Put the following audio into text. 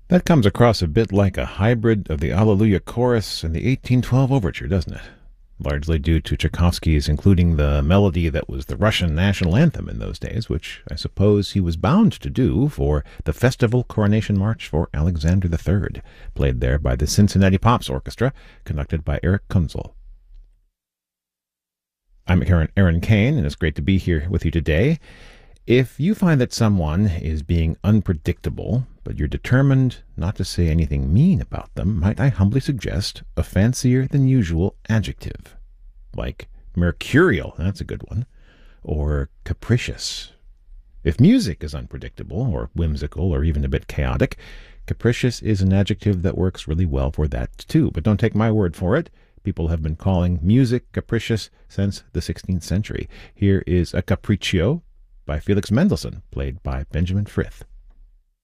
That comes across a bit like a hybrid of the Alleluia Chorus and the 1812 Overture, doesn't it? Largely due to Tchaikovsky's including the melody that was the Russian national anthem in those days, which I suppose he was bound to do for the Festival Coronation March for Alexander III, played there by the Cincinnati Pops Orchestra, conducted by Eric Kunzel. I'm Aaron Kane, and it's great to be here with you today. If you find that someone is being unpredictable, but you're determined not to say anything mean about them, might I humbly suggest a fancier than usual adjective, like mercurial, that's a good one, or capricious. If music is unpredictable, or whimsical, or even a bit chaotic, capricious is an adjective that works really well for that too. But don't take my word for it. People have been calling music capricious since the 16th century. Here is a capriccio by Felix Mendelssohn, played by Benjamin Frith.